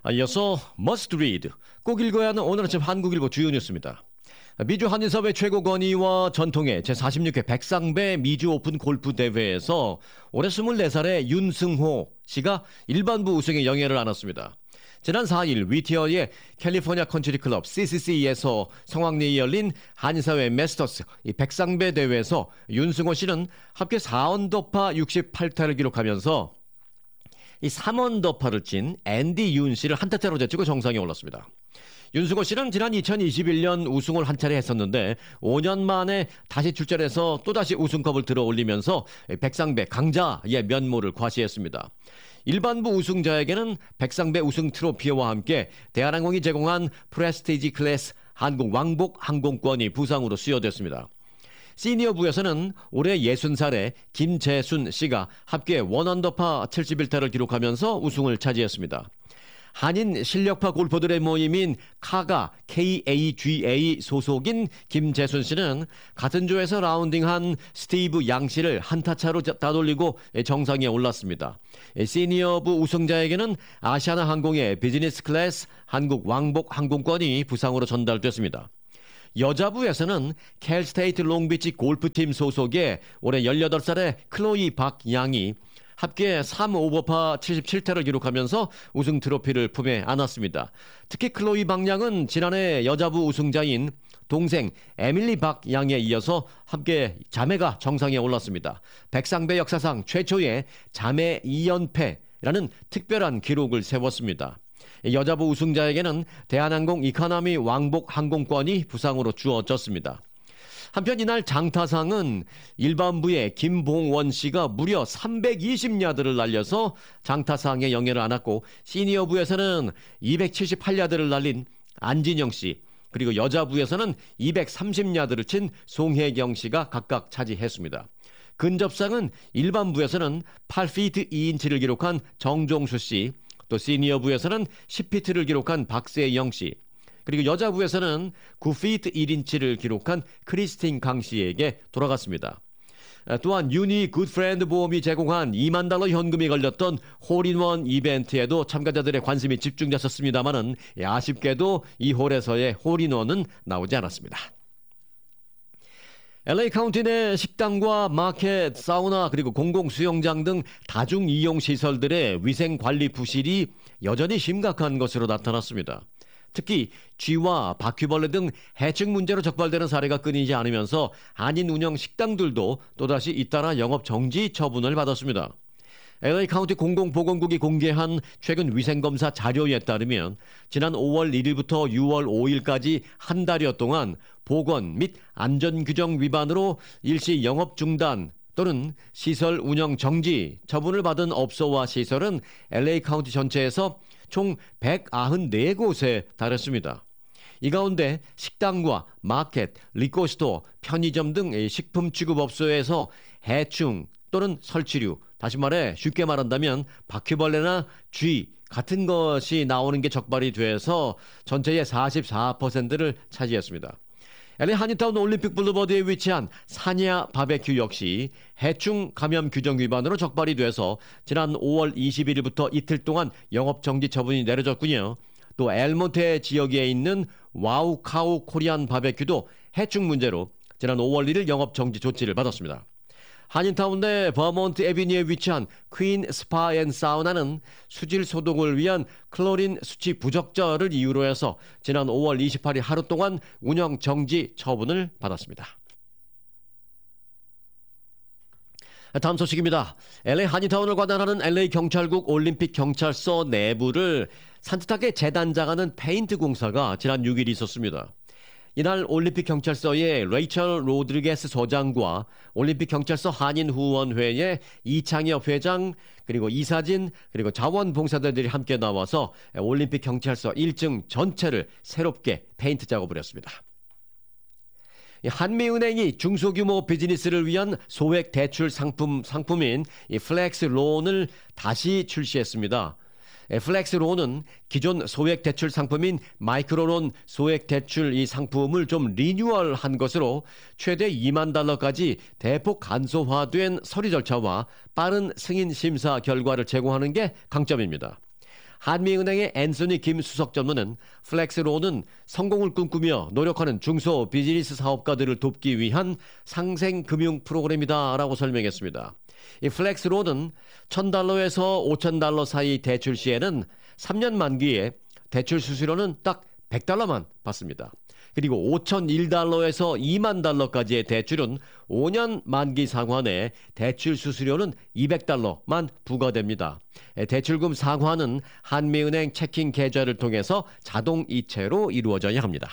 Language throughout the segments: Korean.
이어서 Must Read, 꼭 읽어야 하는 오늘 아침 한국일보 주요 뉴스입니다. 미주 한인사회 최고 권위와 전통의 제46회 백상배 미주 오픈 골프 대회에서 올해 24살의 윤승호 씨가 일반부 우승의 영예를 안았습니다. 지난 4일 위티어의 캘리포니아 컨트리 클럽 CCC에서 성황리에 열린 한인사회 메스터스 백상배 대회에서 윤승호 씨는 합계 4언더파 68타를 기록하면서 이 3언더파를 친 앤디 윤 씨를 한타 차로 제치고 정상에 올랐습니다. 윤승호 씨는 지난 2021년 우승을 한 차례 했었는데 5년 만에 다시 출전해서 또다시 우승컵을 들어 올리면서 백상배 강자의 면모를 과시했습니다. 일반부 우승자에게는 백상배 우승 트로피와 함께 대한항공이 제공한 프레스티지 클래스 한국 왕복 항공권이 부상으로 수여됐습니다. 시니어부에서는 올해 60살의 김재순 씨가 합계 1언더파 71타를 기록하면서 우승을 차지했습니다. 한인 실력파 골퍼들의 모임인 카가 KAGA 소속인 김재순 씨는 같은 조에서 라운딩한 스티브 양 씨를 한타차로 따돌리고 정상에 올랐습니다. 시니어부 우승자에게는 아시아나 항공의 비즈니스 클래스 한국 왕복 항공권이 부상으로 전달됐습니다. 여자부에서는 캘스테이트 롱비치 골프팀 소속의 올해 18살의 클로이 박양이 합계 3오버파 77타를 기록하면서 우승 트로피를 품에 안았습니다. 특히 클로이 박양은 지난해 여자부 우승자인 동생 에밀리 박양에 이어서 함께 자매가 정상에 올랐습니다. 백상배 역사상 최초의 자매 2연패라는 특별한 기록을 세웠습니다. 여자부 우승자에게는 대한항공 이코노미 왕복 항공권이 부상으로 주어졌습니다. 한편 이날 장타상은 일반부의 김봉원 씨가 무려 320야드를 날려서 장타상의 영예를 안았고, 시니어부에서는 278야드를 날린 안진영 씨, 그리고 여자부에서는 230야드를 친 송혜경 씨가 각각 차지했습니다. 근접상은 일반부에서는 8피트 2인치를 기록한 정종수 씨, 또 시니어부에서는 10피트를 기록한 박세영 씨, 그리고 여자부에서는 9피트 1인치를 기록한 크리스틴 강 씨에게 돌아갔습니다. 또한 유니 굿프렌드 보험이 제공한 $2만 현금이 걸렸던 홀인원 이벤트에도 참가자들의 관심이 집중됐었습니다만은 아쉽게도 이 홀에서의 홀인원은 나오지 않았습니다. LA 카운티 내 식당과 마켓, 사우나 그리고 공공수영장 등 다중 이용 시설들의 위생 관리 부실이 여전히 심각한 것으로 나타났습니다. 특히 쥐와 바퀴벌레 등 해충 문제로 적발되는 사례가 끊이지 않으면서 한인 운영 식당들도 또다시 잇따라 영업 정지 처분을 받았습니다. LA 카운티 공공보건국이 공개한 최근 위생검사 자료에 따르면 지난 5월 1일부터 6월 5일까지 한 달여 동안 보건 및 안전규정 위반으로 일시 영업 중단 또는 시설 운영 정지 처분을 받은 업소와 시설은 LA 카운티 전체에서 총 194곳에 달했습니다. 이 가운데 식당과 마켓, 리코스토어, 편의점 등 식품 취급업소에서 해충 또는 설치류, 다시 말해 쉽게 말한다면 바퀴벌레나 쥐 같은 것이 나오는 게 적발이 돼서 전체의 44%를 차지했습니다. LA 한인타운 올림픽 블루버드에 위치한 사냐 바베큐 역시 해충 감염 규정 위반으로 적발이 돼서 지난 5월 21일부터 이틀 동안 영업 정지 처분이 내려졌군요. 또 엘몬테 지역에 있는 와우카우 코리안 바베큐도 해충 문제로 지난 5월 1일 영업 정지 조치를 받았습니다. 한인타운 내 버몬트 애비뉴에 위치한 퀸 스파 앤 사우나는 수질 소독을 위한 클로린 수치 부적절을 이유로 해서 지난 5월 28일 하루 동안 운영 정지 처분을 받았습니다. 다음 소식입니다. LA 한인타운을 관할하는 LA 경찰국 올림픽 경찰서 내부를 산뜻하게 재단장하는 페인트 공사가 지난 6일 있었습니다. 이날 올림픽 경찰서의 레이첼 로드리게스 소장과 올림픽 경찰서 한인후원회의 이창엽 회장 그리고 이사진 그리고 자원봉사자들이 함께 나와서 올림픽 경찰서 1층 전체를 새롭게 페인트 작업을 했습니다. 한미은행이 중소규모 비즈니스를 위한 소액 대출 상품인 플렉스 론을 다시 출시했습니다. 플렉스 론은 기존 소액 대출 상품인 마이크로론 소액 대출 이 상품을 좀 리뉴얼한 것으로 최대 $2만 대폭 간소화된 서류 절차와 빠른 승인 심사 결과를 제공하는 게 강점입니다. 한미은행의 앤서니 김 수석 전무는 플렉스로는 성공을 꿈꾸며 노력하는 중소 비즈니스 사업가들을 돕기 위한 상생 금융 프로그램이다라고 설명했습니다. 이 플렉스로는 $1,000에서 $5,000 사이 대출 시에는 3년 만기에 대출 수수료는 딱 $100만 받습니다. 그리고 $5,001에서 $20,000까지의 대출은 5년 만기 상환에 대출 수수료는 $200만 부과됩니다. 대출금 상환은 한미은행 체킹 계좌를 통해서 자동 이체로 이루어져야 합니다.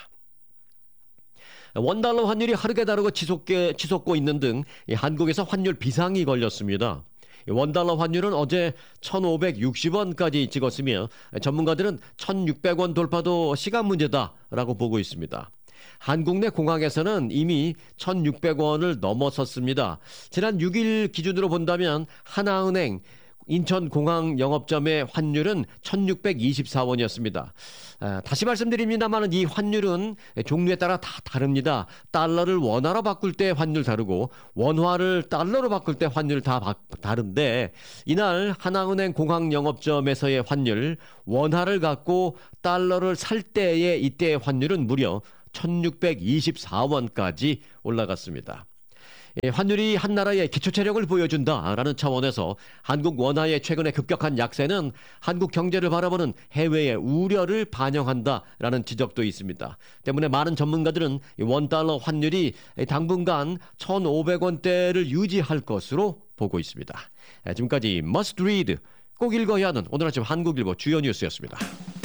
$1 환율이 하루가 다르고 치솟고 있는 등 한국에서 환율 비상이 걸렸습니다. $1 환율은 어제 1,560원까지 찍었으며 전문가들은 1,600원 돌파도 시간 문제다라고 보고 있습니다. 한국 내 공항에서는 이미 1,600원을 넘어섰습니다. 지난 6일 기준으로 본다면 하나은행 인천공항 영업점의 환율은 1,624원이었습니다. 다시 말씀드립니다만 이 환율은 종류에 따라 다 다릅니다. 달러를 원화로 바꿀 때 환율 다르고 원화를 달러로 바꿀 때 환율 다 다른데 이날 하나은행 공항 영업점에서의 환율 원화를 갖고 달러를 살 때의 이때의 환율은 무려 1,624원까지 올라갔습니다. 환율이 한 나라의 기초체력을 보여준다라는 차원에서 한국 원화의 최근의 급격한 약세는 한국 경제를 바라보는 해외의 우려를 반영한다라는 지적도 있습니다. 때문에 많은 전문가들은 $1 환율이 당분간 1,500원대를 유지할 것으로 보고 있습니다. 지금까지 Must Read, 꼭 읽어야 하는 오늘 아침 한국일보 주요 뉴스였습니다.